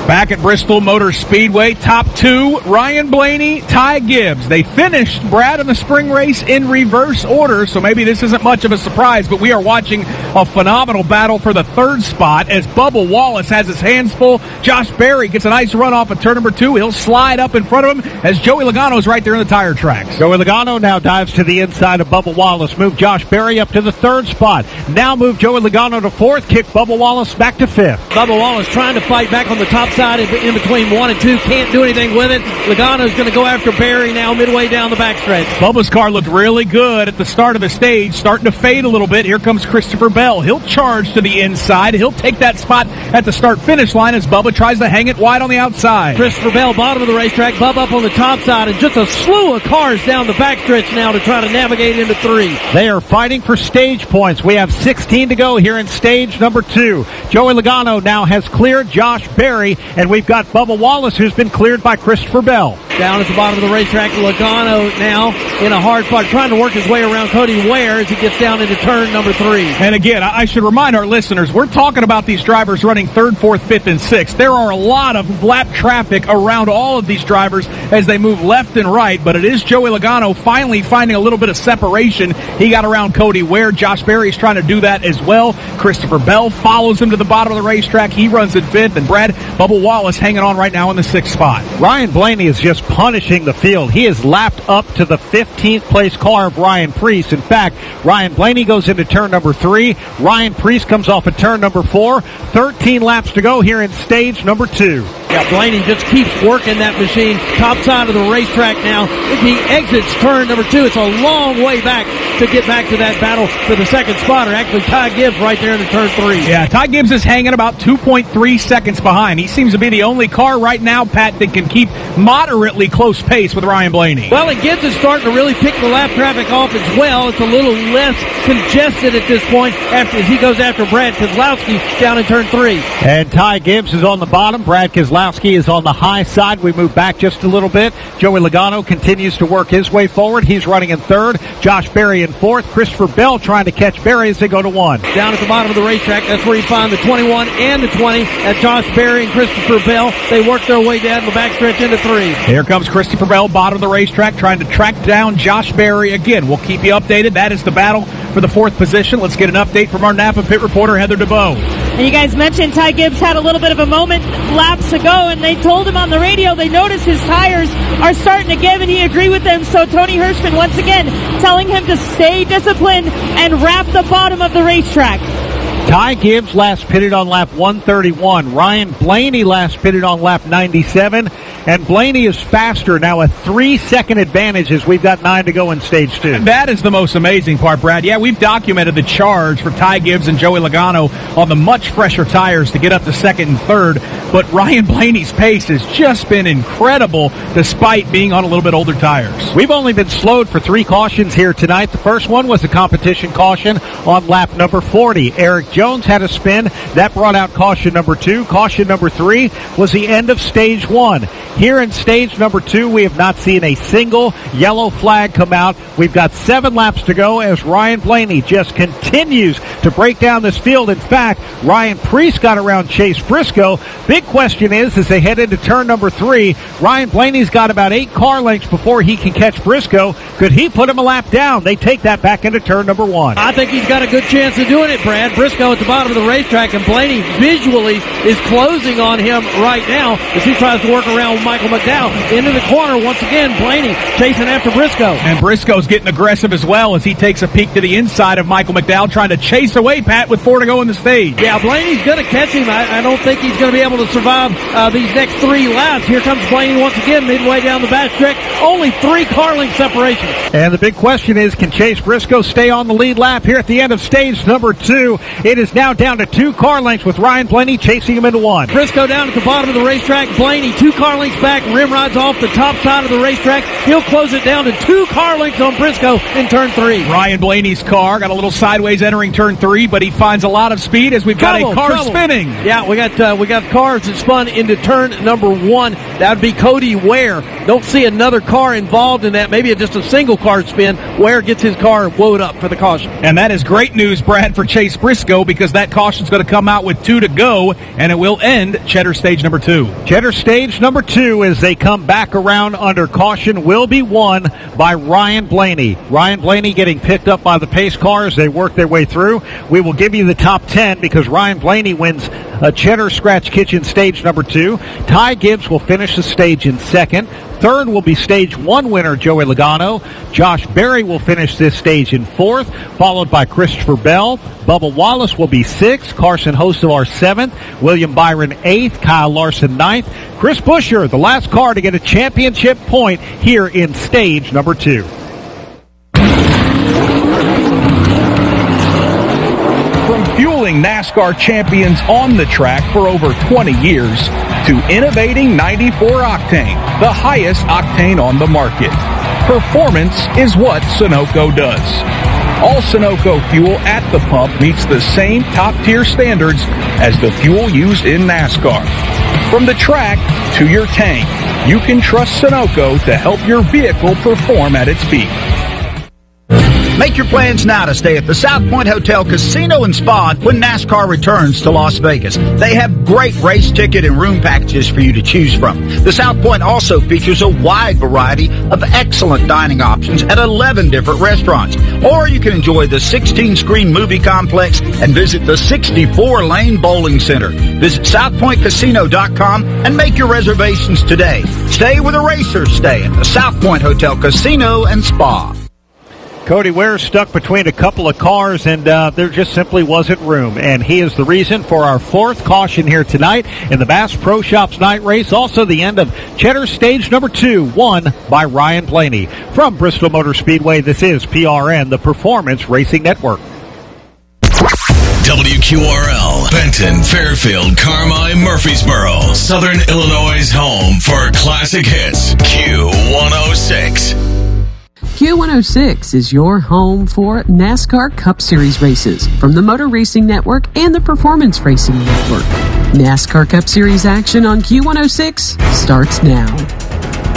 Back at Bristol Motor Speedway, top two, Ryan Blaney, Ty Gibbs. They finished, Brad, in the spring race in reverse order, so maybe this isn't much of a surprise, but we are watching a phenomenal battle for the third spot as Bubba Wallace has his hands full. Josh Berry gets a nice run off of turn number 2. He'll slide up in front of him as Joey Logano's right there in the tire tracks. Joey Logano now dives to the inside of Bubba Wallace. Move Josh Berry up to the third spot. Now move Joey Logano to fourth. Kick Bubba Wallace back to fifth. Bubba Wallace trying to fight back on the top side in between 1 and 2. Can't do anything with it. Logano's going to go after Berry now midway down the backstretch. Bubba's car looked really good at the start of the stage, starting to fade a little bit. Here comes Christopher Bell. He'll charge to the inside. He'll take that spot at the start-finish line as Bubba tries to hang it wide on the outside. Christopher Bell, bottom of the racetrack. Bubba up on the top side, and just a slew of cars down the backstretch now to try to navigate into 3. They are fighting for stage points. We have 16 to go here in stage number 2. Joey Logano now has cleared Josh Berry, and we've got Bubba Wallace, who's been cleared by Christopher Bell. Down at the bottom of the racetrack, Logano now in a hard fight, trying to work his way around Cody Ware as he gets down into turn number 3. And again, I should remind our listeners, we're talking about these drivers running 3rd, 4th, 5th, and 6th. There are a lot of lap traffic around all of these drivers as they move left and right, but it is Joey Logano finally finding a little bit of separation. He got around Cody Ware. Josh Berry's trying to do that as well. Christopher Bell follows him to the bottom of the racetrack. He runs in 5th, and Brad, Bubba Wallace hanging on right now in the 6th spot. Ryan Blaney is just punishing the field. He is lapped up to the 15th place car of Ryan Preece. In fact, Ryan Blaney goes into turn number 3. Ryan Preece comes off at turn number 4. 13 laps to go here in stage number 2. Yeah, Blaney just keeps working that machine. Top side of the racetrack now. As he exits turn number 2, it's a long way back to get back to that battle for the second spot. Or actually, Ty Gibbs right there in the turn 3. Yeah, Ty Gibbs is hanging about 2.3 seconds behind. He seems to be the only car right now, Pat, that can keep moderately close pace with Ryan Blaney. Well, and Gibbs is starting to really pick the lap traffic off as well. It's a little less congested at this point as he goes after Brad Keselowski down in turn 3. And Ty Gibbs is on the bottom. Brad Keselowski is on the high side. We move back just a little bit. Joey Logano continues to work his way forward. He's running in 3rd. Josh Berry in 4th. Christopher Bell trying to catch Berry as they go to 1. Down at the bottom of the racetrack, that's where you find the 21 and the 20 at Josh Berry and Christopher Bell. They work their way down the backstretch into 3. Here comes Christopher Bell, bottom of the racetrack, trying to track down Josh Berry again. We'll keep you updated. That is the battle for the 4th position. Let's get an update from our Napa pit reporter, Heather DeBoe. And you guys mentioned Ty Gibbs had a little bit of a moment laps ago, and they told him on the radio they noticed his tires are starting to give, and he agreed with them. So Tony Hirschman once again telling him to stay disciplined and wrap the bottom of the racetrack. Ty Gibbs last pitted on lap 131. Ryan Blaney last pitted on lap 97. And Blaney is faster now, a 3-second advantage as we've got 9 to go in stage 2. And that is the most amazing part, Brad. Yeah, we've documented the charge for Ty Gibbs and Joey Logano on the much fresher tires to get up to 2nd and 3rd. But Ryan Blaney's pace has just been incredible despite being on a little bit older tires. We've only been slowed for 3 cautions here tonight. The first one was a competition caution on lap number 40. Eric Jones had a spin. That brought out caution number 2. Caution number 3 was the end of stage 1. Here in stage number 2, we have not seen a single yellow flag come out. We've got 7 laps to go as Ryan Blaney just continues to break down this field. In fact, Ryan Preece got around Chase Briscoe. Big question is, as they head into turn number 3, Ryan Blaney's got about 8 car lengths before he can catch Briscoe. Could he put him a lap down? They take that back into turn number 1. I think he's got a good chance of doing it, Brad. Briscoe at the bottom of the racetrack, and Blaney visually is closing on him right now as he tries to work around Michael McDowell. Into the corner once again, Blaney chasing after Briscoe. And Briscoe's getting aggressive as well as he takes a peek to the inside of Michael McDowell, trying to chase away Pat with 4 to go in the stage. Yeah, Blaney's going to catch him. I don't think he's going to be able to survive these next 3 laps. Here comes Blaney once again, midway down the backstretch. Only 3 car length separation. And the big question is, can Chase Briscoe stay on the lead lap here at the end of stage number 2? It is now down to 2 car lengths with Ryan Blaney chasing him into 1. Briscoe down at the bottom of the racetrack. Blaney 2 car lengths back. Rim rods off the top side of the racetrack. He'll close it down to 2 car lengths on Briscoe in turn 3. Ryan Blaney's car got a little sideways entering turn 3, but he finds a lot of speed as we've got a car spinning. Yeah, we got cars that spun into turn number 1. That would be Cody Ware don't see another car involved in that. Maybe just a single car spin. Ware gets his car woed up for the caution. And that is great news, Brad, for Chase Briscoe, because that caution's going to come out with 2 to go, and it will end Cheddar stage number 2. Cheddar stage number 2, as they come back around under caution, will be won by Ryan Blaney. Ryan Blaney getting picked up by the pace car as they work their way through. We will give you the top 10 because Ryan Blaney wins Cheddar Scratch Kitchen stage number 2. Ty Gibbs will finish the stage in second. Third will be stage 1 winner Joey Logano. Josh Berry will finish this stage in fourth, followed by Christopher Bell. Bubba Wallace will be 6th. Carson Hostelar 7th. William Byron 8th. Kyle Larson 9th. Chris Buescher, the last car to get a championship point here in stage number 2. Fueling NASCAR champions on the track for over 20 years to innovating 94 octane, the highest octane on the market. Performance is what Sunoco does. All Sunoco fuel at the pump meets the same top-tier standards as the fuel used in NASCAR. From the track to your tank, you can trust Sunoco to help your vehicle perform at its peak. Make your plans now to stay at the South Point Hotel Casino and Spa when NASCAR returns to Las Vegas. They have great race ticket and room packages for you to choose from. The South Point also features a wide variety of excellent dining options at 11 different restaurants. Or you can enjoy the 16-screen movie complex and visit the 64-lane bowling center. Visit SouthPointCasino.com and make your reservations today. Stay where the racers stay at the South Point Hotel Casino and Spa. Cody Ware stuck between a couple of cars, and there just simply wasn't room. And he is the reason for our 4th caution here tonight in the Bass Pro Shops night race. Also the end of Cheddar stage number 2, won by Ryan Blaney. From Bristol Motor Speedway, this is PRN, the Performance Racing Network. WQRL, Benton, Fairfield, Carmi, Murfreesboro, Southern Illinois' home for classic hits, Q106. Q106 is your home for NASCAR Cup Series races from the Motor Racing Network and the Performance Racing Network. NASCAR Cup Series action on Q106 starts now.